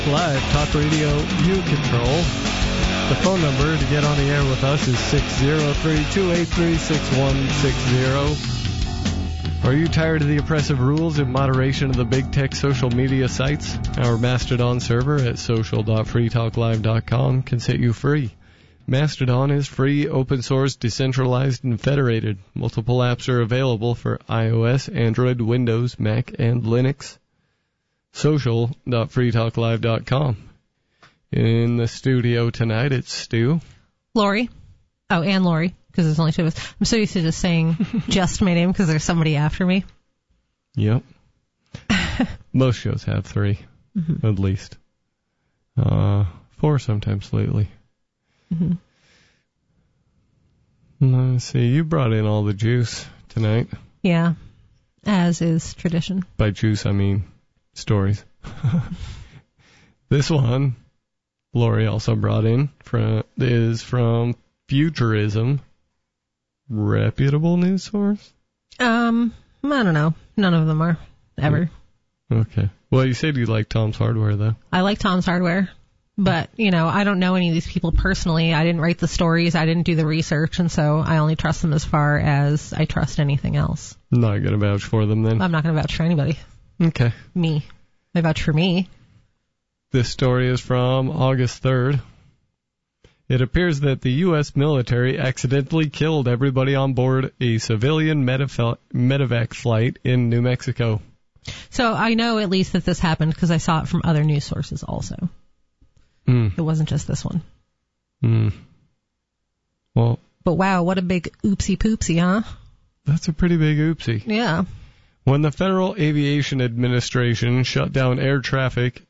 Live Talk Radio You Control. The phone number to get on the air with us is 603-283-6160. Are you tired of the oppressive rules and moderation of the big tech social media sites? Our Mastodon server at social.freetalklive.com can set you free. Mastodon is free, open source, decentralized, and federated. Multiple apps are available for iOS, Android, Windows, Mac, and Linux. Social.freetalklive.com. In the studio tonight, it's Stu. Lori. Oh, and Lori, because there's only two of us. I'm so used to just saying just my name because there's somebody after me. Yep. Most shows have three, at least. Four sometimes lately. Mm-hmm. Let's see, you brought in all the juice tonight. Yeah, as is tradition. By juice, I mean stories. This one, Lori also brought in, is from Futurism. Reputable news source? I don't know. None of them are, ever. Okay. Well, you said you like Tom's Hardware, though. I like Tom's Hardware. But, I don't know any of these people personally. I didn't write the stories. I didn't do the research. And so I only trust them as far as I trust anything else. Not going to vouch for them, then? I'm not going to vouch for anybody. Okay. Me. I vouch for me. This story is from August 3rd. It appears that the U.S. military accidentally killed everybody on board a civilian medevac flight in New Mexico. So I know at least that this happened because I saw it from other news sources also. It wasn't just this one. Well, but wow, what a big oopsie poopsie, huh? That's a pretty big oopsie. Yeah. When the Federal Aviation Administration shut down air traffic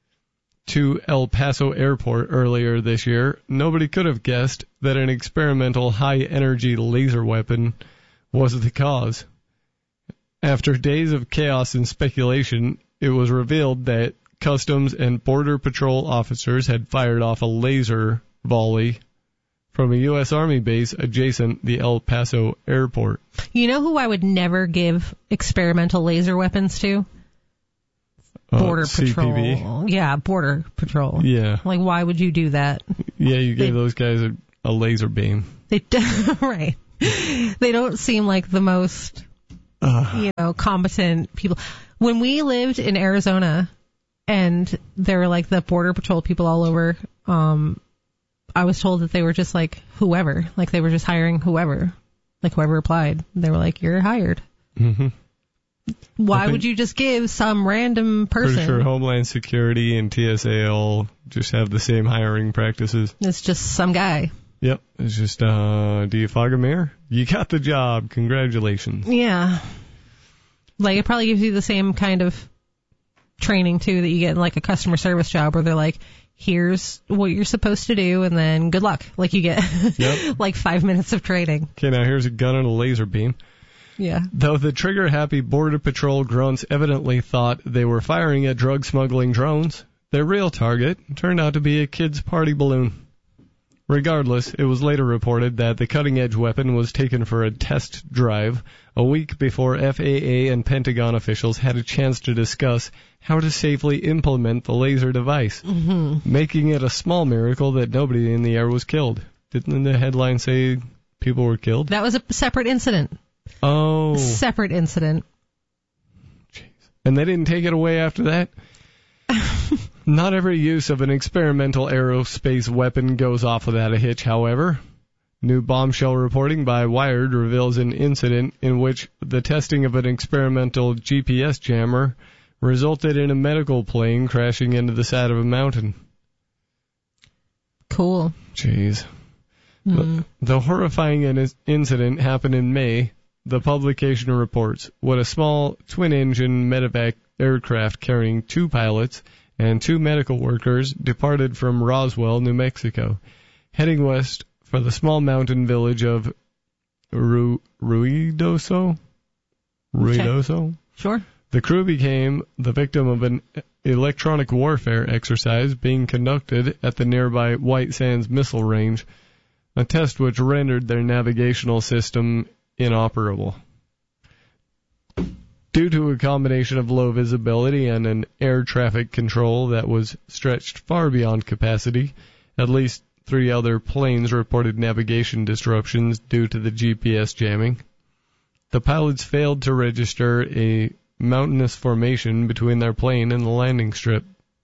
to El Paso Airport earlier this year, nobody could have guessed that an experimental high-energy laser weapon was the cause. After days of chaos and speculation, it was revealed that Customs and Border Patrol officers had fired off a laser volley from a U.S. Army base adjacent the El Paso Airport. You know who I would never give experimental laser weapons to? Border Patrol. CPB. Yeah, Border Patrol. Yeah. Like, why would you do that? Yeah, you gave those guys a laser beam. Right. They don't seem like the most, competent people. When we lived in Arizona, and there were like the Border Patrol people all over, I was told that they were just like whoever. Like they were just hiring whoever. Like whoever applied. They were like, you're hired. Mm-hmm. Why would you just give some random person? Pretty sure Homeland Security and TSA all just have the same hiring practices. It's just some guy. Yep. It's just, do you fog a mirror? You got the job. Congratulations. Yeah. Like it probably gives you the same kind of training too that you get in like a customer service job where they're like, here's what you're supposed to do and then good luck. Like you get like 5 minutes of training. Okay, now here's a gun and a laser beam. Yeah. Though the trigger-happy Border Patrol grunts evidently thought they were firing at drug-smuggling drones, their real target turned out to be a kid's party balloon. Regardless, it was later reported that the cutting-edge weapon was taken for a test drive a week before FAA and Pentagon officials had a chance to discuss how to safely implement the laser device, making it a small miracle that nobody in the air was killed. Didn't the headline say people were killed? That was a separate incident. Oh. Separate incident. Jeez. And they didn't take it away after that? Not every use of an experimental aerospace weapon goes off without a hitch, however. New bombshell reporting by Wired reveals an incident in which the testing of an experimental GPS jammer resulted in a medical plane crashing into the side of a mountain. Cool. Jeez. The horrifying incident happened in May. The publication reports when a small twin-engine medevac aircraft carrying 2 pilots and 2 medical workers departed from Roswell, New Mexico, heading west for the small mountain village of Ruidoso? Okay. Sure. The crew became the victim of an electronic warfare exercise being conducted at the nearby White Sands Missile Range, a test which rendered their navigational system inoperable. Due to a combination of low visibility and an air traffic control that was stretched far beyond capacity, at least 3 other planes reported navigation disruptions due to the GPS jamming. The pilots failed to register a mountainous formation between their plane and the landing strip.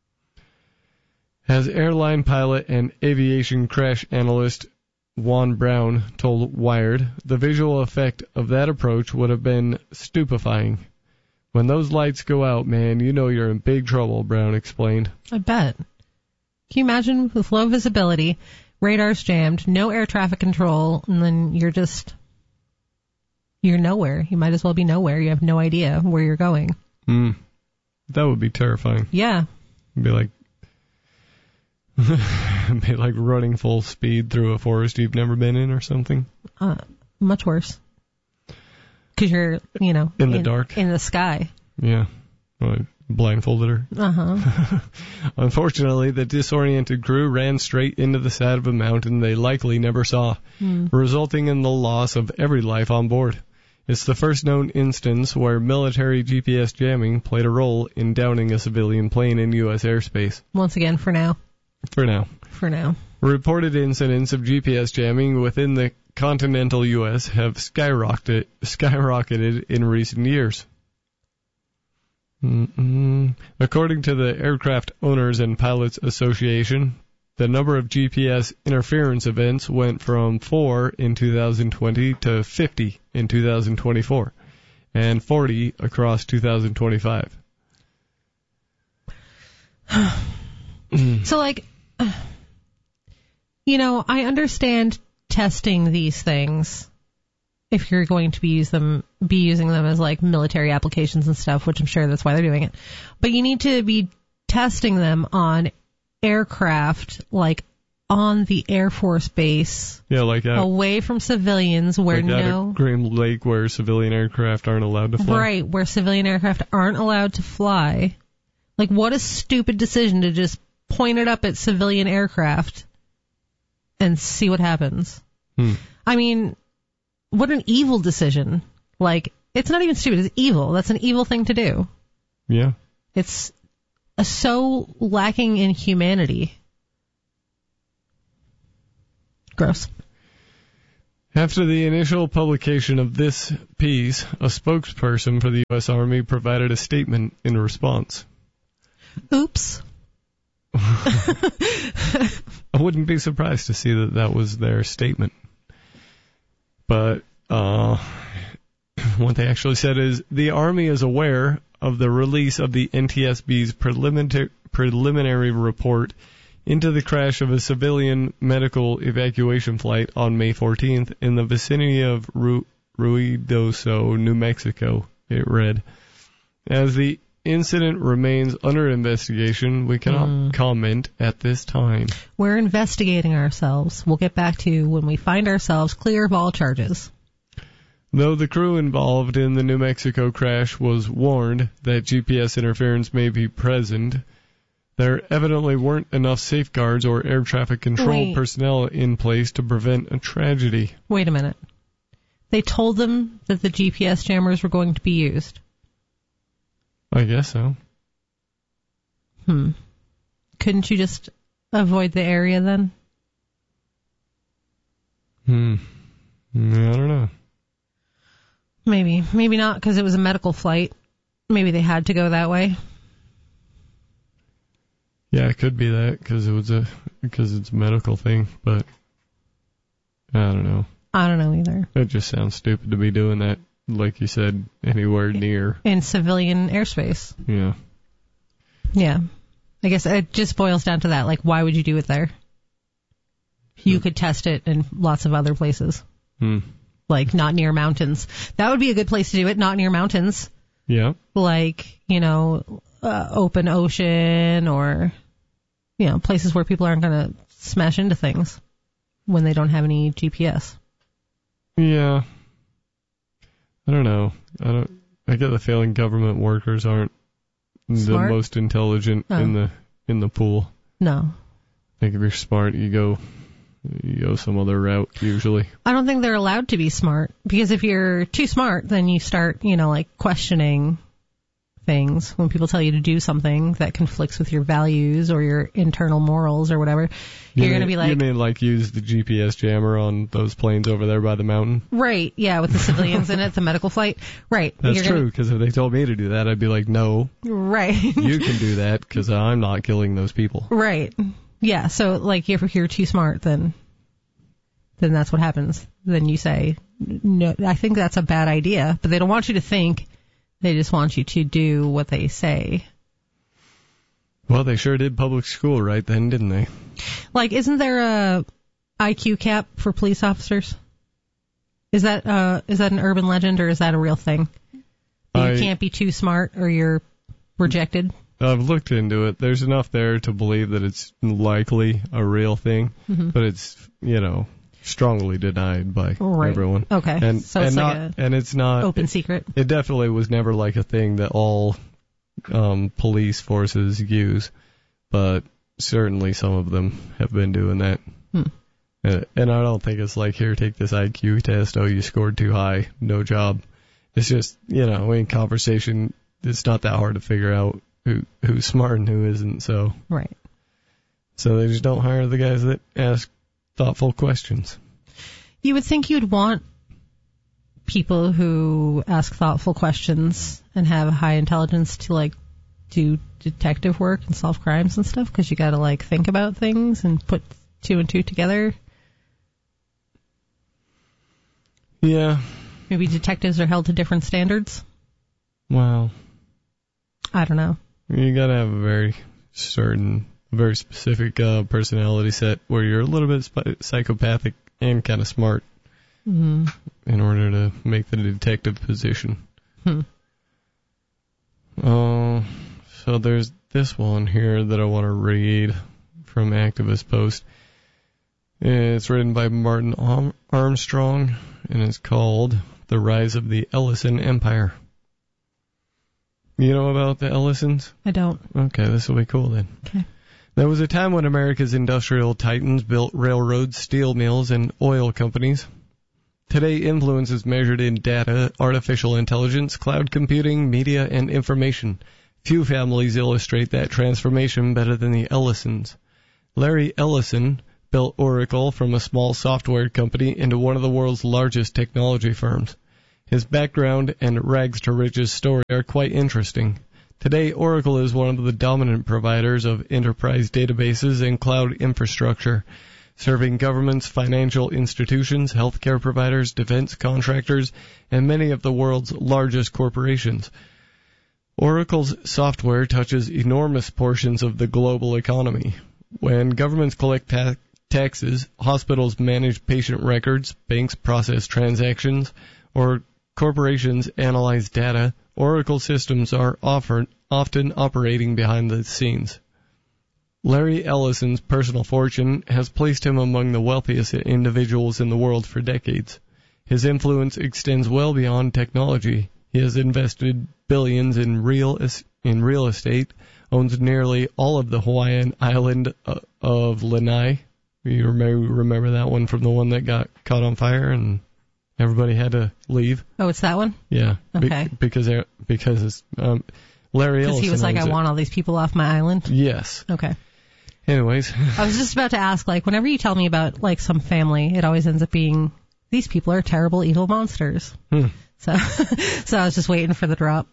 As airline pilot and aviation crash analyst Juan Brown told Wired, the visual effect of that approach would have been stupefying. When those lights go out, man, you know you're in big trouble, Brown explained. I bet. Can you imagine with low visibility, radar's jammed, no air traffic control, and then you're nowhere. You might as well be nowhere. You have no idea where you're going. That would be terrifying. Yeah. It'd be like running full speed through a forest you've never been in or something. Much worse. Because you're, in the dark. In the sky. Yeah. Well, blindfolded her. Uh-huh. Unfortunately, the disoriented crew ran straight into the side of a mountain they likely never saw, resulting in the loss of every life on board. It's the first known instance where military GPS jamming played a role in downing a civilian plane in U.S. airspace. Once again, for now. For now. Reported incidents of GPS jamming within the continental U.S. have skyrocketed in recent years. According to the Aircraft Owners and Pilots Association, the number of GPS interference events went from 4 in 2020 to 50 in 2024, and 40 across 2025. So, I understand testing these things if you're going to be using them as military applications and stuff, which I'm sure that's why they're doing it. But you need to be testing them on aircraft, on the Air Force base. Yeah, away from civilians where at Green Lake where civilian aircraft aren't allowed to fly. Right, where civilian aircraft aren't allowed to fly. What a stupid decision to just point it up at civilian aircraft and see what happens. I mean, what an evil decision. It's not even stupid, it's evil. That's an evil thing to do. Yeah. It's so lacking in humanity. Gross. After the initial publication of this piece, a spokesperson for the U.S. Army provided a statement in response. Oops. I wouldn't be surprised to see that was their statement. But what they actually said is, the Army is aware of the release of the NTSB's preliminary report into the crash of a civilian medical evacuation flight on May 14th in the vicinity of Ruidoso, New Mexico, it read. As the incident remains under investigation, we cannot comment at this time. We're investigating ourselves. We'll get back to you when we find ourselves clear of all charges. Though the crew involved in the New Mexico crash was warned that GPS interference may be present, there evidently weren't enough safeguards or air traffic control personnel in place to prevent a tragedy. Wait a minute. They told them that the GPS jammers were going to be used. I guess so. Couldn't you just avoid the area then? I don't know. Maybe. Maybe not, because it was a medical flight. Maybe they had to go that way. Yeah, it could be that, because it's a medical thing, but I don't know. I don't know either. It just sounds stupid to be doing that, like you said, anywhere near. In civilian airspace. Yeah. Yeah. I guess it just boils down to that. Why would you do it there? You could test it in lots of other places. Not near mountains. That would be a good place to do it, not near mountains. Yeah. Open ocean or, places where people aren't going to smash into things when they don't have any GPS. Yeah. I don't know. I get the feeling government workers aren't smart? The most intelligent in the pool. No. I think if you're smart, you go some other route usually. I don't think they're allowed to be smart, because if you're too smart, then you start, questioning things, when people tell you to do something that conflicts with your values or your internal morals or whatever, you're going to be like... You mean like use the GPS jammer on those planes over there by the mountain? Right, yeah, with the civilians in it, the medical flight. Right. That's true, because if they told me to do that, I'd be like, no. Right. You can do that, because I'm not killing those people. Right. Yeah, so, like, if you're too smart, then that's what happens. Then you say, no, I think that's a bad idea, but they don't want you to think. They just want you to do what they say. Well, they sure did public school right then, didn't they? Like, isn't there a IQ cap for police officers? Is that an urban legend, or is that a real thing? You can't be too smart or you're rejected? I've looked into it. There's enough there to believe that it's likely a real thing, but it's, strongly denied by everyone. Okay. So it's it's not open secret. It definitely was never like a thing that all police forces use, but certainly some of them have been doing that. And I don't think it's like, here, take this IQ test. Oh, you scored too high. No job. It's just, in conversation, it's not that hard to figure out who's smart and who isn't. So right. So they just don't hire the guys that ask thoughtful questions. You would think you'd want people who ask thoughtful questions and have high intelligence to, like, do detective work and solve crimes and stuff, because you got to, like, think about things and put two and two together. Yeah. Maybe detectives are held to different standards. Well, I don't know. You got to have a very specific personality set where you're a little bit psychopathic and kind of smart in order to make the detective position. So there's this one here that I want to read from Activist Post. It's written by Martin Armstrong, and it's called The Rise of the Ellison Empire. You know about the Ellisons? I don't. Okay, this will be cool then. Okay. There was a time when America's industrial titans built railroads, steel mills, and oil companies. Today, influence is measured in data, artificial intelligence, cloud computing, media, and information. Few families illustrate that transformation better than the Ellisons. Larry Ellison built Oracle from a small software company into one of the world's largest technology firms. His background and rags-to-riches story are quite interesting. Today, Oracle is one of the dominant providers of enterprise databases and cloud infrastructure, serving governments, financial institutions, healthcare providers, defense contractors, and many of the world's largest corporations. Oracle's software touches enormous portions of the global economy. When governments collect taxes, hospitals manage patient records, banks process transactions, or corporations analyze data, Oracle systems are often operating behind the scenes. Larry Ellison's personal fortune has placed him among the wealthiest individuals in the world for decades. His influence extends well beyond technology. He has invested billions in real estate, owns nearly all of the Hawaiian island of Lanai. You remember that one from the one that got caught on fire and everybody had to leave? Oh, it's that one? Yeah. Okay. Because Larry Ellison. Because he was like, I want all these people off my island? Yes. Okay. Anyways. I was just about to ask, like, whenever you tell me about, like, some family, it always ends up being, these people are terrible, evil monsters. So I was just waiting for the drop.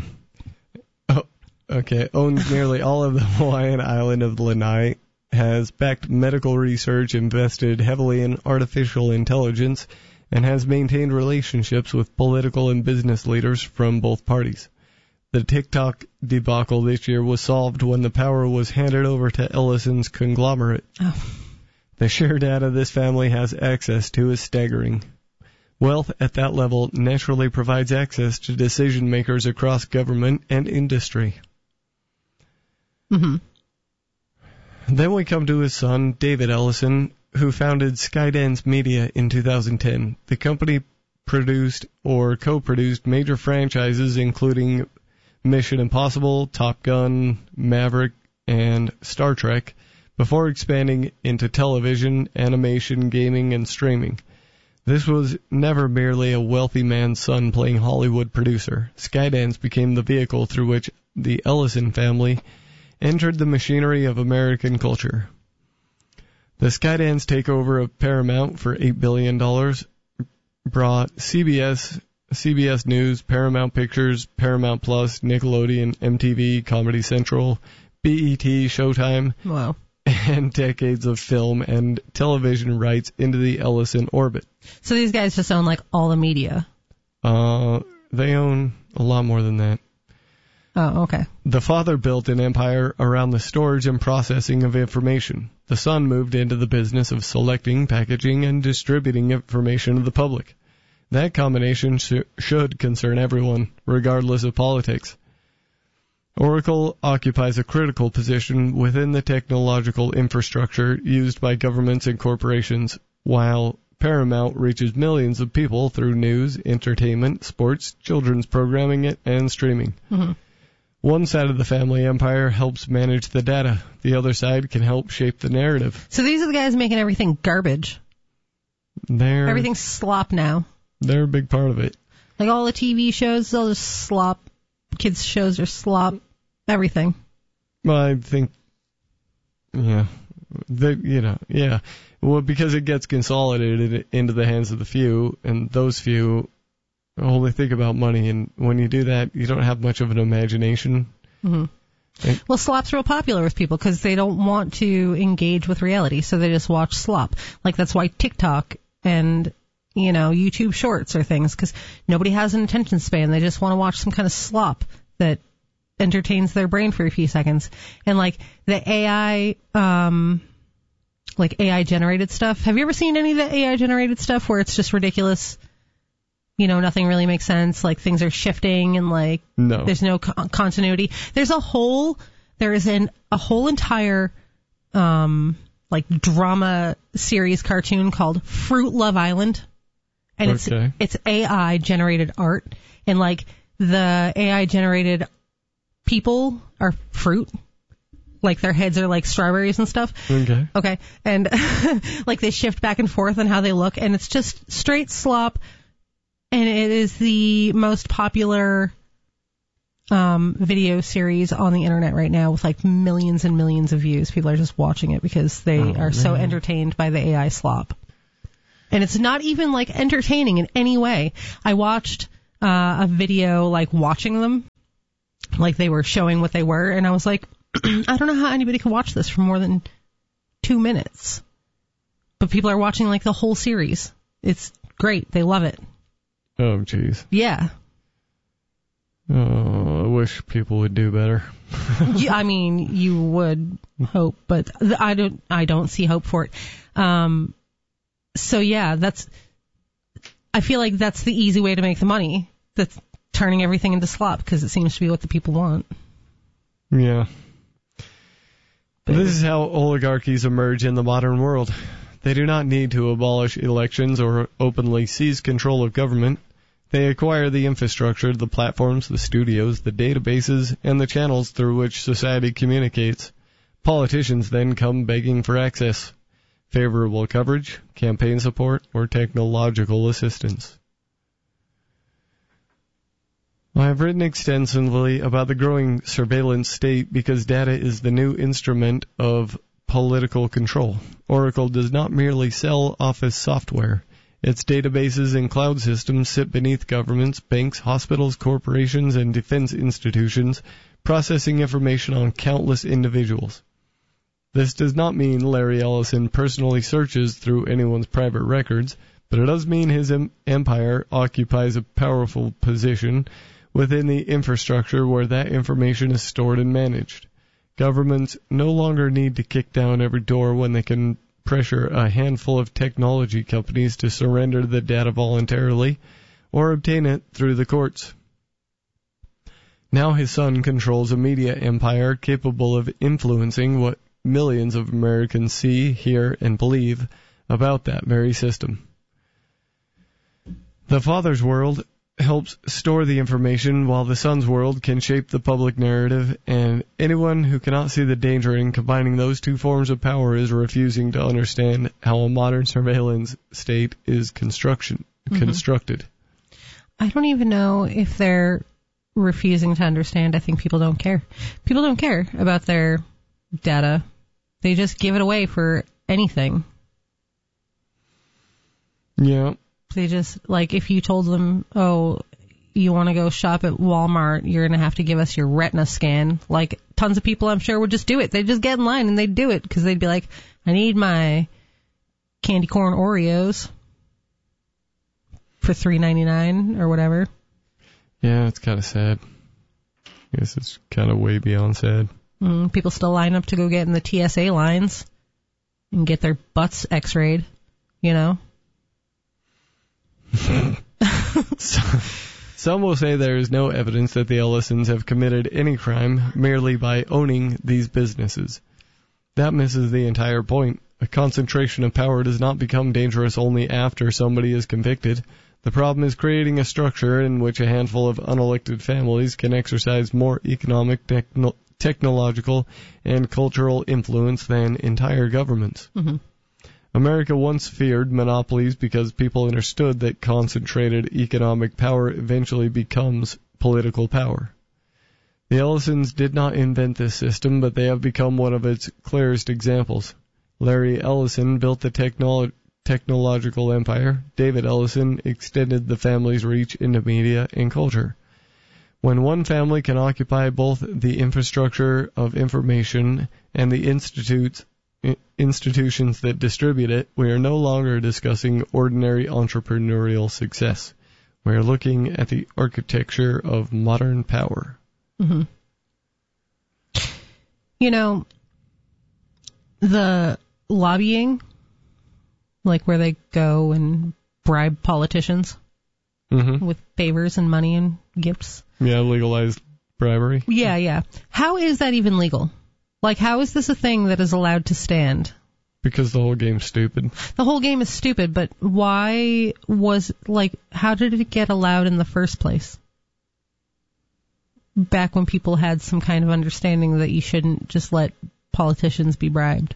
Oh, okay. Owns nearly all of the Hawaiian island of Lanai, has backed medical research, invested heavily in artificial intelligence, and has maintained relationships with political and business leaders from both parties. The TikTok debacle this year was solved when the power was handed over to Ellison's conglomerate. Oh. The sheer data this family has access to is staggering. Wealth at that level naturally provides access to decision makers across government and industry. Then we come to his son, David Ellison, who founded Skydance Media in 2010. The company produced or co-produced major franchises including Mission Impossible, Top Gun, Maverick, and Star Trek, before expanding into television, animation, gaming, and streaming. This was never merely a wealthy man's son playing Hollywood producer. Skydance became the vehicle through which the Ellison family entered the machinery of American culture. The Skydance takeover of Paramount for $8 billion brought CBS News, Paramount Pictures, Paramount Plus, Nickelodeon, MTV, Comedy Central, BET, Showtime, Wow. and decades of film and television rights into the Ellison orbit. So these guys just own, like, all the media. They own a lot more than that. Oh, okay. The father built an empire around the storage and processing of information. The son moved into the business of selecting, packaging, and distributing information to the public. That combination should concern everyone, regardless of politics. Oracle occupies a critical position within the technological infrastructure used by governments and corporations, while Paramount reaches millions of people through news, entertainment, sports, children's programming, and streaming. Mm-hmm. One side of the family empire helps manage the data. The other side can help shape the narrative. So these are the guys making everything garbage. Everything's slop now. They're a big part of it. Like all the TV shows, they'll just slop. Kids' shows are slop. Everything. Well, I think, yeah. Well, because it gets consolidated into the hands of the few, and those few only think about money, and when you do that, you don't have much of an imagination. Mm-hmm. Well, slop's real popular with people because they don't want to engage with reality, so they just watch slop. Like, that's why TikTok and, YouTube Shorts are things, because nobody has an attention span. They just want to watch some kind of slop that entertains their brain for a few seconds. And, like, the AI, AI-generated stuff. Have you ever seen any of the AI-generated stuff where it's just ridiculous? Nothing really makes sense. Like, things are shifting and, like, no. There's no continuity. There is a whole entire, drama series cartoon called Fruit Love Island. And it's AI-generated art. And, like, the AI-generated people are fruit. Like, their heads are like strawberries and stuff. Okay. And, like, they shift back and forth on how they look. And it's just straight slop. And it is the most popular video series on the internet right now with, like, millions and millions of views. People are just watching it because they are so entertained by the AI slop. And it's not even, like, entertaining in any way. I watched a video, like, watching them. Like, they were showing what they were. And I was like, I don't know how anybody could watch this for more than 2 minutes. But people are watching, like, the whole series. It's great. They love it. Oh, jeez. Yeah. Oh, I wish people would do better. I mean, you would hope, but I don't see hope for it. So yeah, I feel like that's the easy way to make the money. That's turning everything into slop because it seems to be what the people want. Yeah. This is how oligarchies emerge in the modern world. They do not need to abolish elections or openly seize control of government. They acquire the infrastructure, the platforms, the studios, the databases, and the channels through which society communicates. Politicians then come begging for access, favorable coverage, campaign support, or technological assistance. I have written extensively about the growing surveillance state because data is the new instrument of political control. Oracle does not merely sell office software. Its databases and cloud systems sit beneath governments, banks, hospitals, corporations, and defense institutions, processing information on countless individuals. This does not mean Larry Ellison personally searches through anyone's private records, but it does mean his empire occupies a powerful position within the infrastructure where that information is stored and managed. Governments no longer need to kick down every door when they can pressure a handful of technology companies to surrender the data voluntarily or obtain it through the courts. Now his son controls a media empire capable of influencing what millions of Americans see, hear, and believe about that very system. The father's world helps store the information, while the sun's world can shape the public narrative, and anyone who cannot see the danger in combining those two forms of power is refusing to understand how a modern surveillance state is constructed. I don't even know if they're refusing to understand. I think people don't care. People don't care about their data. They just give it away for anything. Yeah. They just, like, if you told them, oh, you want to go shop at Walmart, you're going to have to give us your retina scan. Like, tons of people, I'm sure, would just do it. They'd just get in line and they'd do it because they'd be like, I need my candy corn Oreos for $3.99 or whatever. Yeah, it's kind of sad. I guess it's kind of way beyond sad. People still line up to go get in the TSA lines and get their butts x-rayed, you know? Some will say there is no evidence that the Ellisons have committed any crime merely by owning these businesses. That misses the entire point. A concentration of power does not become dangerous only after somebody is convicted. The problem is creating a structure in which a handful of unelected families can exercise more economic, technological, and cultural influence than entire governments. Mm-hmm. America once feared monopolies because people understood that concentrated economic power eventually becomes political power. The Ellisons did not invent this system, but they have become one of its clearest examples. Larry Ellison built the technological empire. David Ellison extended the family's reach into media and culture. When one family can occupy both the infrastructure of information and the institutions that distribute it, we are no longer discussing ordinary entrepreneurial success. We are looking at the architecture of modern power. Mm-hmm. You know, the lobbying, like where they go and bribe politicians with favors and money and gifts. Yeah, legalized bribery. Yeah. How is that even legal? Like, how is this a thing that is allowed to stand? Because the whole game's stupid. The whole game is stupid, but why how did it get allowed in the first place? Back when people had some kind of understanding that you shouldn't just let politicians be bribed.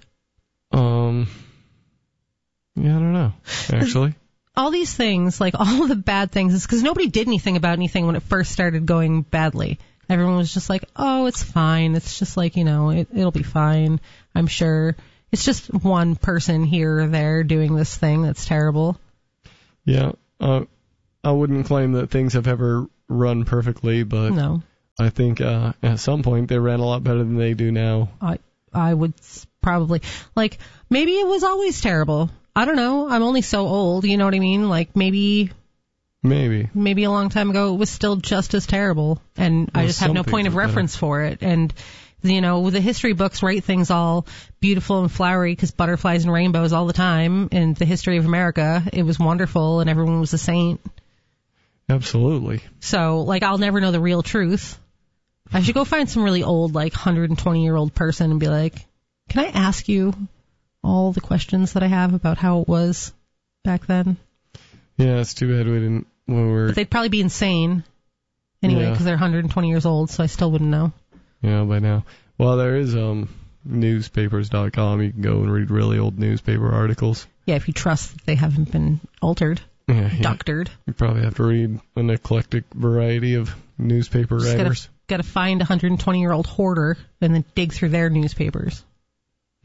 Yeah, I don't know, actually. All these things, like all the bad things, is because nobody did anything about anything when it first started going badly. Everyone was just like, oh, it's fine. It's just like, it'll be fine, I'm sure. It's just one person here or there doing this thing that's terrible. Yeah, I wouldn't claim that things have ever run perfectly, but no. I think at some point they ran a lot better than they do now. I would probably, maybe it was always terrible. I don't know. I'm only so old, you know what I mean? Maybe a long time ago it was still just as terrible, and I just have no point of reference for it. And, the history books write things all beautiful and flowery because butterflies and rainbows all the time. In the history of America, it was wonderful and everyone was a saint. Absolutely. So, I'll never know the real truth. I should go find some really old, 120-year-old person and be like, can I ask you all the questions that I have about how it was back then? Yeah, it's too bad we didn't when we were... But they'd probably be insane anyway because they're 120 years old, so I still wouldn't know. Yeah, by now. Well, there is newspapers.com. You can go and read really old newspaper articles. Yeah, if you trust that they haven't been altered, doctored. You probably have to read an eclectic variety of newspaper writers. Got to find a 120-year-old hoarder and then dig through their newspapers.